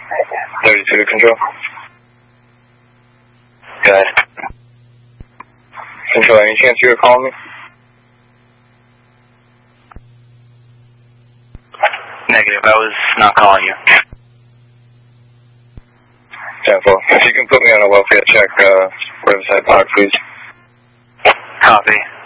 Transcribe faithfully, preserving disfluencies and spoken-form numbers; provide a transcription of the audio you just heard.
thirty-two to control. Go ahead. Control, any chance you were calling me? Negative, I was not calling you. ten four. If you can put me on a welfare check, uh, Riverside Park, please. Copy.